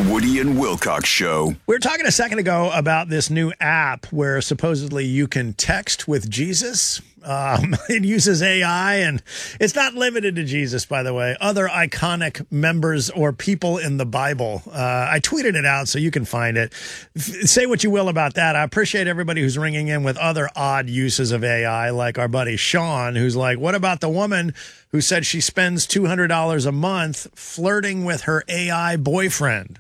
Woody and Wilcox Show. We were talking a second ago about this new app where supposedly you can text with Jesus. It uses AI, and it's not limited to Jesus, by the way. Other iconic members or people in the Bible. I tweeted it out so you can find it. Say what you will about that. I appreciate everybody who's ringing in with other odd uses of AI, like our buddy Sean, who's like, what about the woman who said she spends $200 a month flirting with her AI boyfriend?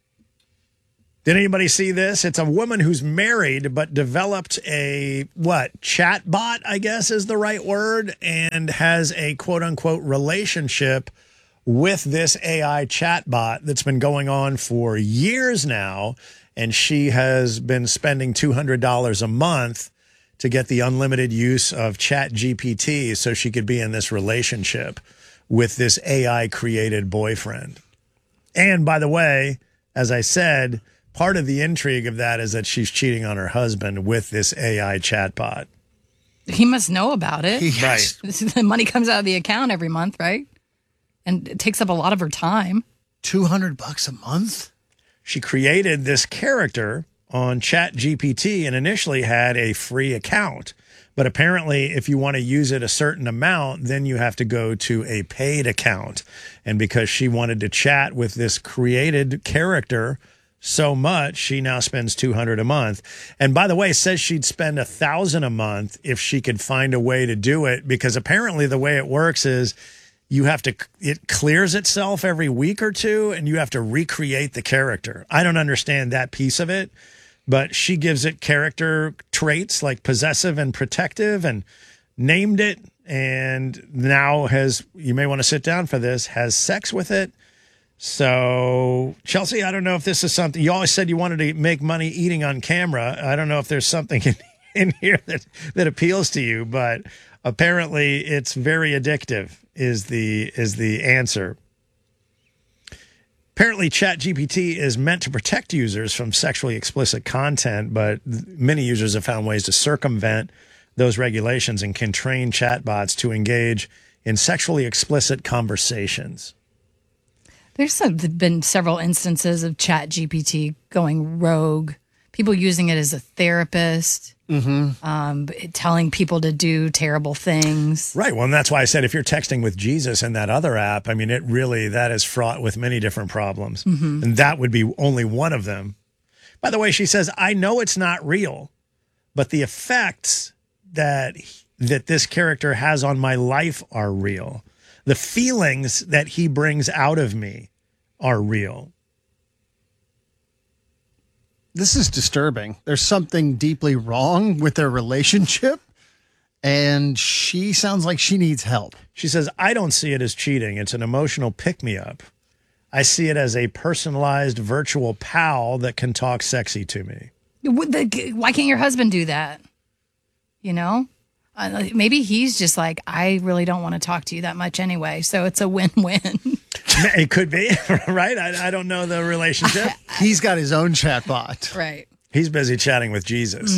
Did anybody see this? It's a woman who's married but developed a, chat bot, I guess is the right word, and has a quote-unquote relationship with this AI chat bot that's been going on for years now, and she has been spending $200 a month to get the unlimited use of ChatGPT so she could be in this relationship with this AI-created boyfriend. And by the way, as I said, part of the intrigue of that is that she's cheating on her husband with this AI chatbot. He must know about it. Right. The money comes out of the account every month, right? And it takes up a lot of her time. $200 a month? She created this character on ChatGPT and initially had a free account. But apparently, if you want to use it a certain amount, then you have to go to a paid account. And because she wanted to chat with this created character so much, she now spends $200 a month. And by the way, says she'd spend $1,000 a month if she could find a way to do it, because apparently the way it works is it clears itself every week or two and you have to recreate the character. I don't understand that piece of it, but she gives it character traits like possessive and protective and named it, and now you may want to sit down for this, has sex with it. So, Chelsea, I don't know if this is something, you always said you wanted to make money eating on camera. I don't know if there's something in here that appeals to you, but apparently it's very addictive is the answer. Apparently ChatGPT is meant to protect users from sexually explicit content, but many users have found ways to circumvent those regulations and can train chatbots to engage in sexually explicit conversations. There's been several instances of ChatGPT going rogue, people using it as a therapist, telling people to do terrible things. Right. Well, and that's why I said if you're texting with Jesus in that other app, I mean, that is fraught with many different problems. And that would be only one of them. By the way, she says, I know it's not real, but the effects that this character has on my life are real. The feelings that he brings out of me are real. This is disturbing. There's something deeply wrong with their relationship, and she sounds like she needs help. She says, I don't see it as cheating. It's an emotional pick-me-up. I see it as a personalized virtual pal that can talk sexy to me. Why can't your husband do that? You know? Maybe he's just like, I really don't want to talk to you that much anyway, so it's a win-win. It could be, right? I don't know the relationship. He's got his own chatbot. Right. He's busy chatting with Jesus.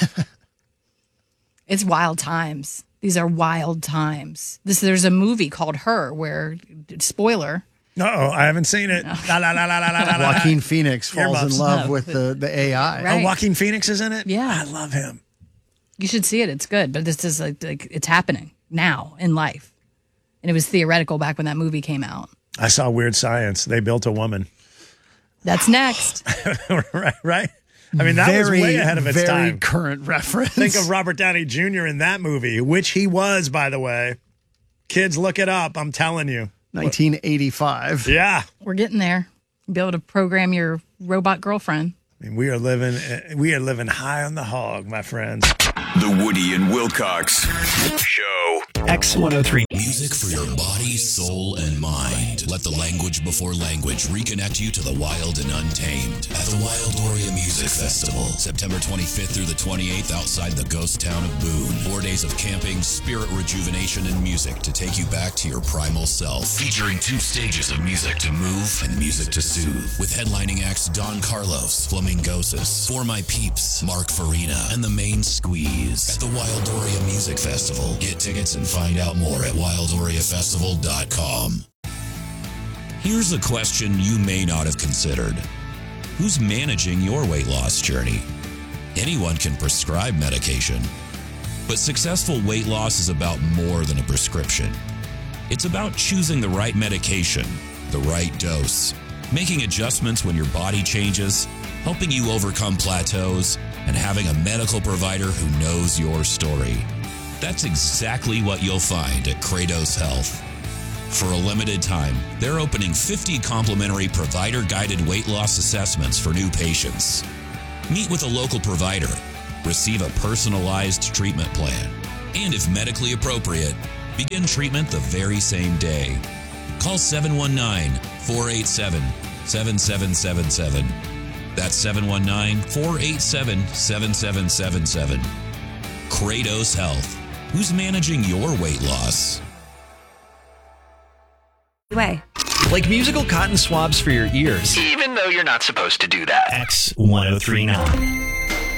It's wild times. These are wild times. There's a movie called Her where, spoiler. No, I haven't seen it. Joaquin Phoenix falls in love with the AI. Right. Oh, Joaquin Phoenix is in it? Yeah. I love him. You should see it. It's good. But this is like it's happening now in life. And it was theoretical back when that movie came out. I saw Weird Science. They built a woman. That's next. Right? I mean, that was way ahead of its very time. Current reference. Think of Robert Downey Jr. in that movie, which he was, by the way. Kids, look it up. I'm telling you. 1985. Yeah. We're getting there. You'll be able to program your robot girlfriend. I mean, we are living high on the hog, my friends. The Woody and Wilcox Show. X103. Music for your body, soul, and mind. Let the language before language reconnect you to the wild and untamed at the Wildoria Music Festival, September 25th through the 28th outside the ghost town of Boone. 4 days of camping, spirit rejuvenation, and music to take you back to your primal self. Featuring 2 stages of music to move and music to soothe. With headlining acts Don Carlos, Flamingosis, For My Peeps, Mark Farina, and The Main Squeeze. At the Wildoria Music Festival. Get tickets and find out more at wildoriafestival.com. Here's a question you may not have considered. who's managing your weight loss journey. Anyone can prescribe medication, but successful weight loss is about more than a prescription. It's about choosing the right medication, the right dose, making adjustments when your body changes, helping you overcome plateaus, and having a medical provider who knows your story. That's exactly what you'll find at Kratos Health. For a limited time, they're opening 50 complimentary provider-guided weight loss assessments for new patients. Meet with a local provider, receive a personalized treatment plan, and if medically appropriate, begin treatment the very same day. Call 719-487-7777. That's 719-487-7777. Kratos Health. Who's managing your weight loss? Like musical cotton swabs for your ears. Even though you're not supposed to do that. X1039.